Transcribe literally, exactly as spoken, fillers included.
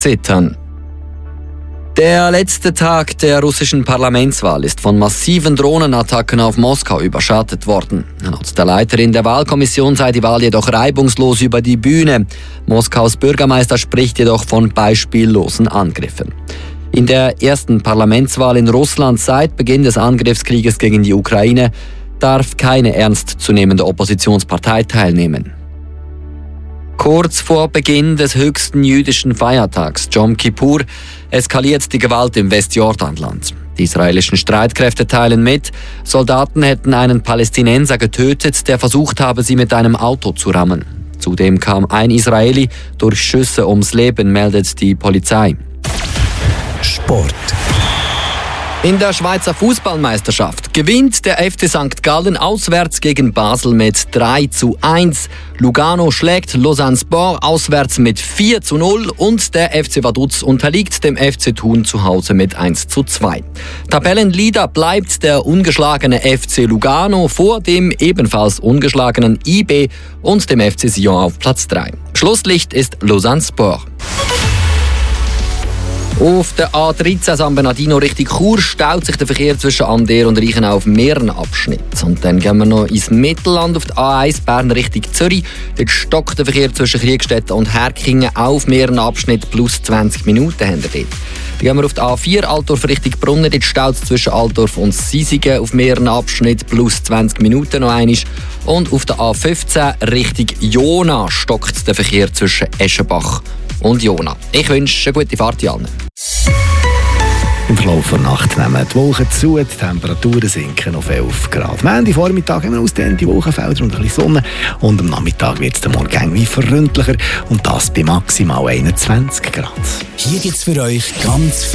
zittern. Der letzte Tag der russischen Parlamentswahl ist von massiven Drohnenattacken auf Moskau überschattet worden. Laut der Leiterin der Wahlkommission sei die Wahl jedoch reibungslos über die Bühne. Moskaus Bürgermeister spricht jedoch von beispiellosen Angriffen. In der ersten Parlamentswahl in Russland seit Beginn des Angriffskrieges gegen die Ukraine darf keine ernstzunehmende Oppositionspartei teilnehmen. Kurz vor Beginn des höchsten jüdischen Feiertags, Jom Kippur, eskaliert die Gewalt im Westjordanland. Die israelischen Streitkräfte teilen mit, Soldaten hätten einen Palästinenser getötet, der versucht habe, sie mit einem Auto zu rammen. Zudem kam ein Israeli durch Schüsse ums Leben, meldet die Polizei. Sport. In der Schweizer Fußballmeisterschaft gewinnt der F C Sankt Gallen auswärts gegen Basel mit drei zu eins. Lugano schlägt Lausanne Sport auswärts mit vier zu null und der F C Vaduz unterliegt dem F C Thun zu Hause mit eins zu zwei. Tabellenleader bleibt der ungeschlagene F C Lugano vor dem ebenfalls ungeschlagenen I B und dem F C Sion auf Platz drei. Schlusslicht ist Lausanne Sport. Auf der A dreizehn San Bernardino Richtung Chur staut sich der Verkehr zwischen Ander und Reichenau auf mehreren Abschnitten. Und dann gehen wir noch ins Mittelland auf die A eins Bern Richtung Zürich. Dort stockt der Verkehr zwischen Kriegstetten und Herkingen auf mehreren Abschnitten plus zwanzig Minuten haben wir dort. Dann gehen wir auf die A vier Altdorf Richtung Brunnen. Dort staut es zwischen Altdorf und Sisigen auf mehreren Abschnitten plus zwanzig Minuten noch einmal. Und auf der A fünfzehn Richtung Jona stockt der Verkehr zwischen Eschenbach und Jona. Ich wünsche eine gute Fahrt allen. Im Verlauf der Nacht nehmen die Wolken zu, die Temperaturen sinken auf elf Grad. Am Ende Vormittag haben wir ausdehnte Wolkenfelder und ein bisschen Sonne. Und am Nachmittag wird es dann morgen wie freundlicher und das bei maximal einundzwanzig Grad. Hier gibt es für euch ganz